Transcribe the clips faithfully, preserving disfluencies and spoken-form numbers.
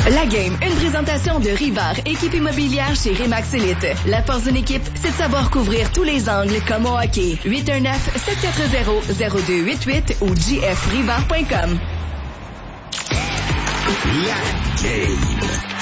La Game, une présentation de Rivard, équipe immobilière chez Remax Elite. La force d'une équipe, c'est de savoir couvrir tous les angles comme au hockey. huit un neuf, sept quatre zéro, zéro deux huit huit ou j f rivard point com. La Game.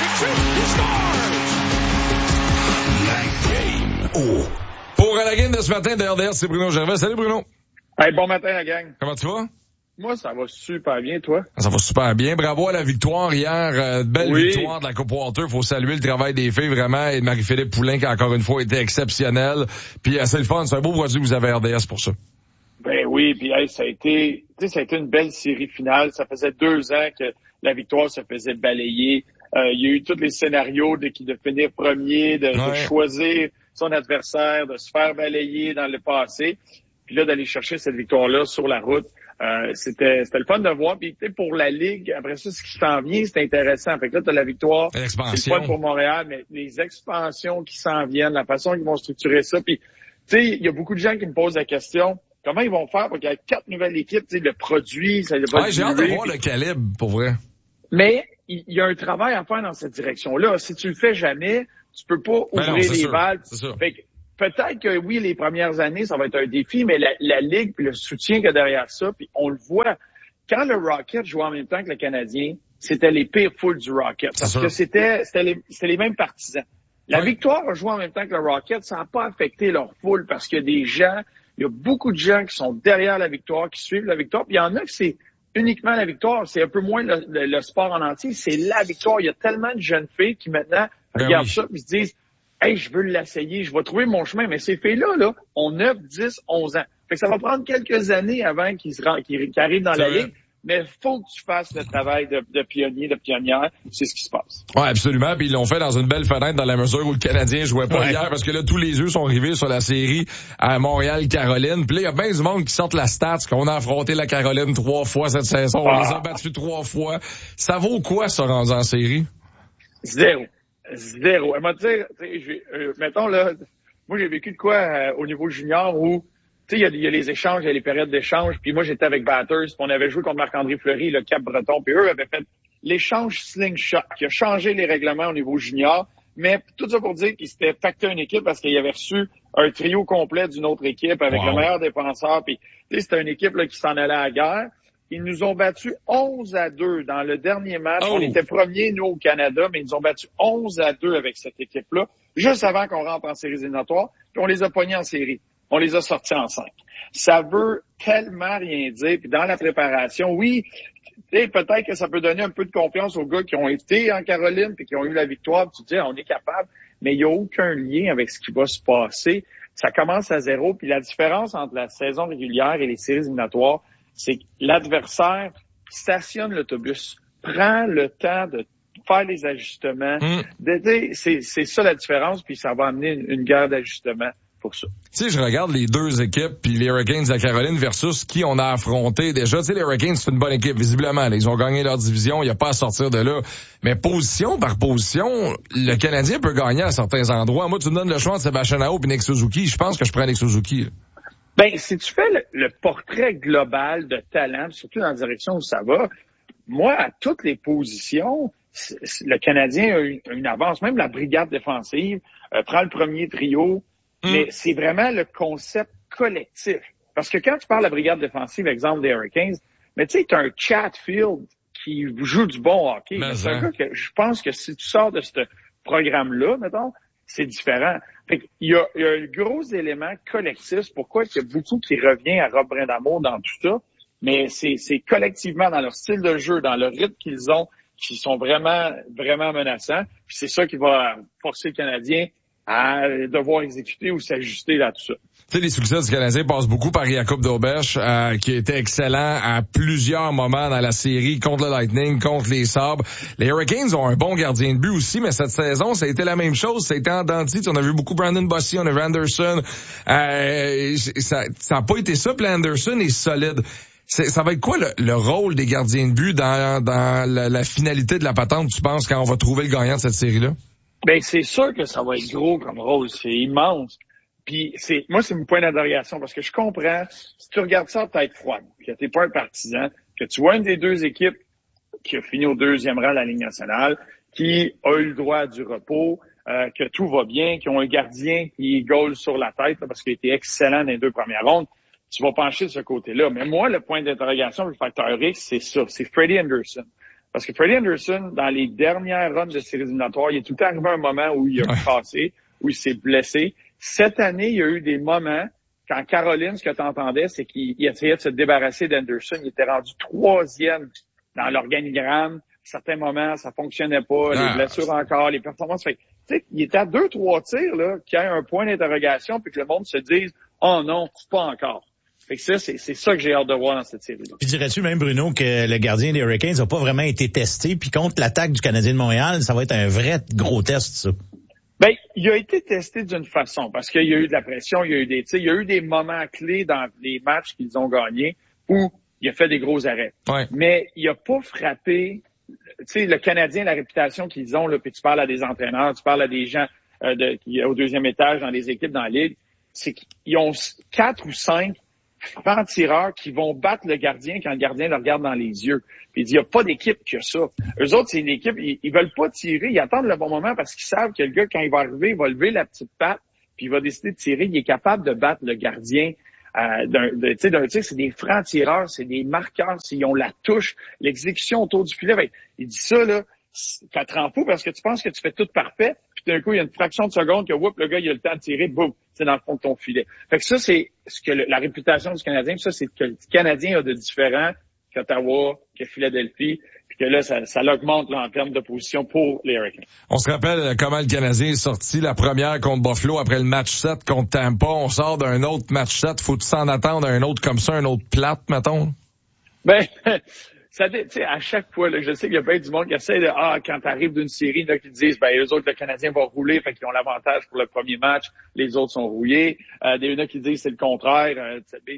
La Game. Oh. Pour la game de ce matin de R D S, c'est Bruno Gervais. Salut Bruno. Hey, bon matin la gang. Comment tu vas? Moi, ça va super bien, toi? Ça va super bien. Bravo à la victoire hier. Euh, belle oui. victoire de la Coupe Walter. Faut saluer le travail des filles, vraiment. Et de Marie-Philippe Poulin, qui encore une fois été exceptionnelle. Puis euh, c'est le fun. C'est un beau produit que vous avez à R D S pour ça. Ben oui, puis hey, ça a été, tu sais, ça a été une belle série finale. Ça faisait deux ans que la victoire se faisait balayer. Euh, il y a eu tous les scénarios de, de finir premier, de, ouais. de choisir son adversaire, de se faire balayer dans le passé. Puis là, d'aller chercher cette victoire-là sur la route. Euh, c'était, c'était le fun de voir. Puis pour la Ligue, après ça, ce qui s'en vient, c'est intéressant. Fait que là, tu as la victoire. L'expansion. C'est le fun pour Montréal, mais les expansions qui s'en viennent, la façon qu'ils vont structurer ça. Puis, tu sais, il y a beaucoup de gens qui me posent la question, comment ils vont faire pour qu'il y ait quatre nouvelles équipes, tu sais, le produit, ça va ouais, j'ai hâte de voir le calibre, pour vrai. Mais il y, y a un travail à faire dans cette direction-là. Si tu le fais jamais, tu peux pas ben ouvrir non, les sûr, valves. C'est sûr. Fait que, peut-être que oui, les premières années, ça va être un défi, mais la, la Ligue puis le soutien qu'il y a derrière ça, puis on le voit. Quand le Rocket jouait en même temps que le Canadien, c'était les pires foules du Rocket. Parce sûr. que c'était, c'était les, c'était les mêmes partisans. La oui. victoire a joué en même temps que le Rocket, ça n'a pas affecté leur foule parce qu'il y a des gens, il y a beaucoup de gens qui sont derrière la victoire, qui suivent la victoire. Puis il y en a que c'est uniquement la victoire, c'est un peu moins le, le, le sport en entier, c'est la victoire. Il y a tellement de jeunes filles qui maintenant ben regardent oui. ça et se disent, hey, je veux l'essayer, je vais trouver mon chemin. Mais ces filles-là, là, ont neuf, dix, onze ans. Fait que ça va prendre quelques années avant qu'ils, se rend, qu'ils, qu'ils arrivent dans c'est la vrai. Ligue. Mais il faut que tu fasses le travail de, de pionnier, de pionnière. C'est ce qui se passe. Ouais, absolument. Puis ils l'ont fait dans une belle fenêtre dans la mesure où le Canadien jouait pas ouais. hier parce que là, tous les yeux sont rivés sur la série à Montréal-Caroline. Puis là, il y a bien du monde qui sortent la stats qu'on a affronté la Caroline trois fois cette saison. Ah. On les a battus trois fois. Ça vaut quoi, ça, rendu en série? Zéro. Zéro. Elle m'a dit, euh, mettons là, moi j'ai vécu de quoi euh, au niveau junior où, tu sais, il y, y a les échanges, il y a les périodes d'échange, puis moi j'étais avec Batters, puis on avait joué contre Marc-André Fleury, le Cap-Breton, puis eux avaient fait l'échange slingshot, qui a changé les règlements au niveau junior, mais tout ça pour dire qu'ils s'étaient pacté une équipe parce qu'ils avaient reçu un trio complet d'une autre équipe avec wow. le meilleur défenseur, puis tu sais, c'était une équipe là qui s'en allait à la guerre. Ils nous ont battus onze à deux dans le dernier match. Oh. On était premiers, nous, au Canada, mais ils nous ont battus onze à deux avec cette équipe-là, juste avant qu'on rentre en séries éliminatoires, puis on les a pognés en série. On les a sortis en cinq. Ça veut tellement rien dire. Puis dans la préparation, oui, peut-être que ça peut donner un peu de confiance aux gars qui ont été en Caroline puis qui ont eu la victoire. Puis tu dis, on est capable, mais il n'y a aucun lien avec ce qui va se passer. Ça commence à zéro. Puis la différence entre la saison régulière et les séries éliminatoires, c'est que l'adversaire stationne l'autobus, prend le temps de faire les ajustements. Mm. De, c'est, c'est ça la différence, puis ça va amener une, une guerre d'ajustement pour ça. Tu sais, je regarde les deux équipes, puis les Hurricanes à Caroline versus qui on a affronté déjà. Tu sais, les Hurricanes, c'est une bonne équipe, visiblement. Là, ils ont gagné leur division, il n'y a pas à sortir de là. Mais position par position, le Canadien peut gagner à certains endroits. Moi, tu me donnes le choix entre Sébastien Aho et Nick Suzuki. Je pense que je prends Nick Suzuki. Là. Ben, si tu fais le, le portrait global de talent, surtout dans la direction où ça va, moi, à toutes les positions, le Canadien a une, une avance. Même la brigade défensive euh, prend le premier trio, mm. mais c'est vraiment le concept collectif. Parce que quand tu parles de la brigade défensive, exemple des Hurricanes, mais tu sais, tu as un Chatfield qui joue du bon hockey. Mais c'est un gars que je pense que si tu sors de ce programme-là, mettons, c'est différent. Fait qu'il y a, il y a un gros élément collectif. Pourquoi il y a beaucoup qui revient à Rob Brindamour dans tout ça? Mais c'est, c'est collectivement dans leur style de jeu, dans le rythme qu'ils ont, qui sont vraiment, vraiment menaçants. Puis c'est ça qui va forcer le Canadien à devoir exécuter ou s'ajuster à tout ça. Tu sais, les succès du Canadien passent beaucoup par Jakub Dobeš, euh, qui était excellent à plusieurs moments dans la série contre le Lightning, contre les Sabres. Les Hurricanes ont un bon gardien de but aussi, mais cette saison, ça a été la même chose. Ça a été en dents de scie. On a vu beaucoup Brandon Bossy, on a vu Anderson. Euh, ça n'a pas été ça, puis Anderson est solide. C'est, ça va être quoi le, le rôle des gardiens de but dans, dans la, la finalité de la patente, tu penses, quand on va trouver le gagnant de cette série-là? Ben, c'est sûr que ça va être gros comme rôle. C'est immense. Puis c'est, moi, c'est mon point d'admiration parce que je comprends, si tu regardes ça à tête froide, que t'es pas un partisan, que tu vois une des deux équipes qui a fini au deuxième rang de la Ligue nationale, qui a eu le droit à du repos, euh, que tout va bien, qui ont un gardien qui goal sur la tête là, parce qu'il a été excellent dans les deux premières rondes. Tu vas pencher de ce côté-là. Mais moi, le point d'interrogation, le facteur X, c'est ça. C'est Freddie Anderson. Parce que Freddie Anderson, dans les dernières runs de séries éliminatoires, il est tout le temps arrivé un moment où il a ouais. cassé, où il s'est blessé. Cette année, il y a eu des moments, quand Caroline, ce que tu entendais, c'est qu'il essayait de se débarrasser d'Anderson. Il était rendu troisième dans l'organigramme. À certains moments, ça fonctionnait pas. Ah. Les blessures encore, les performances. Fait, tu sais, il était à deux, trois tirs, là, qu'il y ait un point d'interrogation puis que le monde se dise, oh non, pas encore. Fait que ça, c'est, c'est ça que j'ai hâte de voir dans cette série-là. Puis dirais-tu même, Bruno, que le gardien des Hurricanes n'a pas vraiment été testé, puis contre l'attaque du Canadien de Montréal, ça va être un vrai gros test, ça? Ben, il a été testé d'une façon, parce qu'il y a eu de la pression, il y a eu des tirs, il y a eu des moments clés dans les matchs qu'ils ont gagnés où il a fait des gros arrêts. Ouais. Mais il a pas frappé, tu sais, le Canadien, la réputation qu'ils ont, là, puis tu parles à des entraîneurs, tu parles à des gens euh, de, qui au deuxième étage dans les équipes dans la Ligue, c'est qu'ils ont quatre ou cinq francs tireurs qui vont battre le gardien quand le gardien le regarde dans les yeux. Puis il dit, il n'y a pas d'équipe qui a ça. Eux autres, c'est une équipe, ils, ils veulent pas tirer, ils attendent le bon moment parce qu'ils savent que le gars, quand il va arriver, il va lever la petite patte, puis il va décider de tirer. Il est capable de battre le gardien. Euh, d'un, de, tu sais, d'un tir, c'est des francs tireurs, c'est des marqueurs, s'ils ont la touche, l'exécution autour du filet. Ben, il dit ça, là, ça te rend fou parce que tu penses que tu fais tout parfait, puis d'un coup, il y a une fraction de seconde que, whoop, le gars, il a le temps de tirer, boum, c'est dans le fond de ton filet. Fait que ça, c'est ce que le, la réputation du Canadien, puis ça, c'est que le Canadien a de différent qu'Ottawa, que Philadelphie, puis que là, ça, ça l'augmente là, en termes de position pour les Hurricanes. On se rappelle comment le Canadien est sorti la première contre Buffalo après le match sept contre Tampa. On sort d'un autre match sept. Faut-tu s'en attendre à un autre comme ça, un autre plate, mettons? Ben, ça, tu sais, à chaque fois, là, je sais qu'il y a plein du monde qui essaie de, ah, quand t'arrives d'une série, là, qui disent, ben, eux autres, le Canadien va rouler, fait qu'ils ont l'avantage pour le premier match, les autres sont rouillés. Euh, des gens qui disent c'est le contraire. Euh,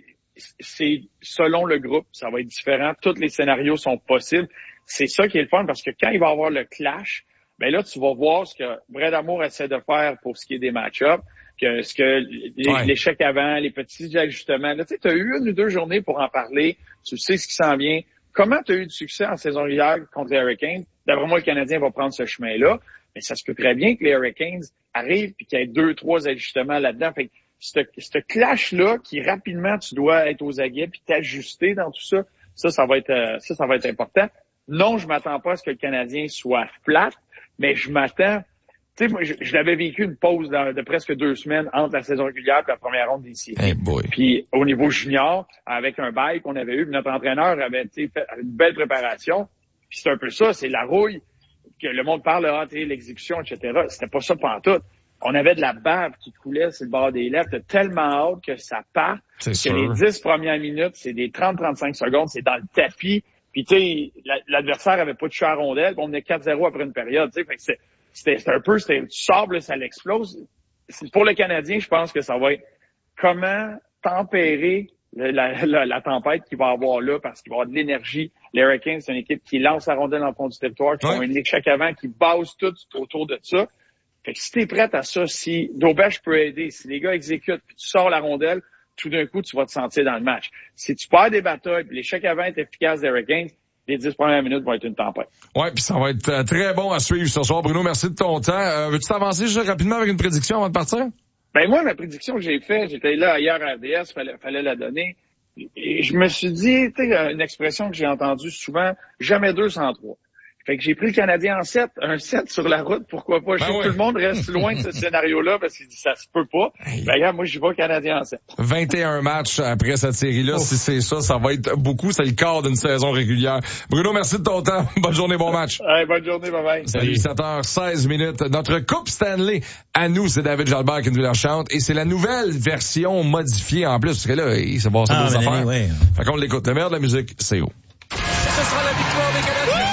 c'est selon le groupe, ça va être différent. Tous les scénarios sont possibles. C'est ça qui est le fun parce que quand il va y avoir le clash, ben là, tu vas voir ce que Brad Amour essaie de faire pour ce qui est des match-ups, que ce que les, ouais. l'échec avant, les petits ajustements. Là, tu sais, tu as eu une ou deux journées pour en parler. Tu sais ce qui s'en vient. Comment tu as eu du succès en saison régulière contre les Hurricanes? D'après moi, le Canadien va prendre ce chemin-là. Mais ça se peut très bien que les Hurricanes arrivent et qu'il y ait deux, trois ajustements là-dedans. Fait que ce, ce clash-là, qui rapidement, tu dois être aux aguets puis t'ajuster dans tout ça, ça, ça va être, ça, ça va être important. Non, je m'attends pas à ce que le Canadien soit plate, mais je m'attends. Tu sais, moi, je, je l'avais vécu une pause de, de presque deux semaines entre la saison régulière et la première ronde des séries. Hey boy. Puis au niveau junior, avec un bail qu'on avait eu, notre entraîneur avait fait une belle préparation. Puis c'est un peu ça, c'est la rouille que le monde parle, ah, l'exécution, et cetera. C'était pas ça pantoute. On avait de la bave qui coulait sur le bord des lèvres. T'as tellement hâte que ça parte. C'est que sûr. Les dix premières minutes, c'est des trente à trente-cinq secondes, c'est dans le tapis. Puis tu sais, l'adversaire avait pas de chat à rondelle, puis on est quatre zéro après une période. Tu sais, fait que c'est C'était, c'était un peu, c'était, tu sors, là, ça l'explose. Pour le Canadien, je pense que ça va être comment tempérer la, la, la, la tempête qu'il va avoir là, parce qu'il va y avoir de l'énergie. Les Hurricanes, c'est une équipe qui lance la rondelle dans le fond du territoire, qui ouais. ont un échec avant, qui base tout autour de ça. Fait que si t'es prête à ça, si Dobèche peut aider, si les gars exécutent, puis tu sors la rondelle, tout d'un coup, tu vas te sentir dans le match. Si tu perds des batailles, puis l'échec avant est efficace des Hurricanes, les dix premières minutes vont être une tempête. Ouais, puis ça va être euh, très bon à suivre ce soir. Bruno, merci de ton temps. Euh, veux-tu t'avancer juste rapidement avec une prédiction avant de partir? Ben moi, ma prédiction que j'ai faite, j'étais là hier à R D S, fallait, fallait la donner. Et je me suis dit, tu sais, une expression que j'ai entendue souvent, jamais deux sans trois. Fait que j'ai pris le Canadien en sept, un sept sur la route, pourquoi pas. Je ben sais oui. que tout le monde reste loin de ce scénario-là parce qu'il dit ça se peut pas. Ben regarde, moi j'y vais Canadien en sept. vingt et un matchs après cette série-là, oh. si c'est ça, ça va être beaucoup. C'est le quart d'une saison régulière. Bruno, merci de ton temps. Bonne journée, bon match. Hey, bonne journée, bye bye. Salut, sept heures seize minutes. Notre Coupe Stanley, à nous, c'est David Jalbert qui nous la chante. Et c'est la nouvelle version modifiée en plus, parce que là, il s'est passé ah, des affaires. Oui. Fait qu'on l'écoute. Le meilleur de la musique, c'est où? Ce sera la victoire des Canadiens.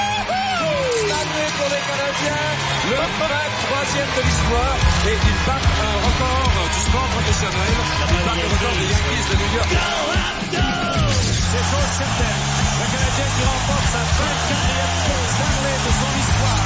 Le vingt-troisième de l'histoire et ils battent un record du sport professionnel. Ils battent le record des Yankees de New York. C'est chose certaine. Le Canadien qui remporte sa vingt-quatrième Coupe Stanley de son histoire.